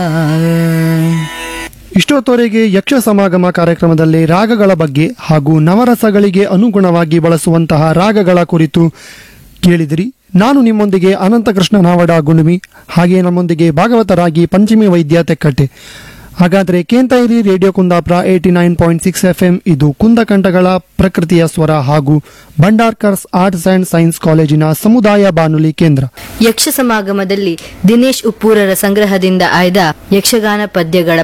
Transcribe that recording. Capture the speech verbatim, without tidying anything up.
ಇಷ್ಟೊತ್ತವರೆಗೆ ಯಕ್ಷ ಸಮಾಗಮ ಕಾರ್ಯಕ್ರಮದಲ್ಲಿ ರಾಗಗಳ ಬಗ್ಗೆ ಹಾಗೂ ನವರಸಗಳಿಗೆ ಅನುಗುಣವಾಗಿ ಬಳಸುವಂತಹ ರಾಗಗಳ ಕುರಿತು ಕೇಳಿದಿರಿ. ನಾನು ನಿಮ್ಮೊಂದಿಗೆ ಅನಂತಕೃಷ್ಣ ನಾವಡ ಗುಣಮಿ, ಹಾಗೆ ನಮ್ಮೊಂದಿಗೆ ಭಾಗವತರಾಗಿ ಪಂಚಮಿ ವೈದ್ಯ ತೆಕ್ಕಟ್ಟೆ. ಹಾಗಾದರೆ ಕೇಂತ ಇರಿ radio Kundapura eighty nine point six F M. ಇದು ಕುಂದಕಂಠಗಳ ಪ್ರಕೃತಿಯ ಸ್ವರ ಹಾಗೂ ಭಂಡಾರ್ಕರ್ಸ್ ಆರ್ಟ್ಸ್ ಅಂಡ್ ಸೈನ್ಸ್ ಕಾಲೇಜಿನ ಸಮುದಾಯ ಬಾನುಲಿ ಕೇಂದ್ರ. ಯಕ್ಷ ಸಮಾಗಮದಲ್ಲಿ ದಿನೇಶ್ ಉಪ್ಪೂರರ ಸಂಗ್ರಹದಿಂದ ಆಯ್ದ ಯಕ್ಷಗಾನ ಪದ್ಯಗಳ